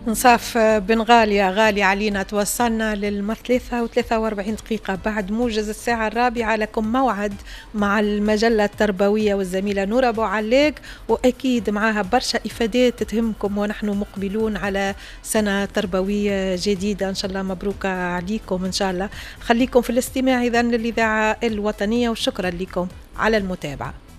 نصاف بن غالية، غالي علينا، توصلنا للمثلثة و43 دقيقة بعد موجز الساعة الرابعة. لكم موعد مع المجلة التربوية والزميلة نورة أبو عليق، وأكيد معها برشا إفادات تهمكم، ونحن مقبلون على سنة تربوية جديدة إن شاء الله. مبروك عليكم إن شاء الله. خليكم في الاستماع إذن للإذاعة الوطنية، وشكرا لكم على المتابعة.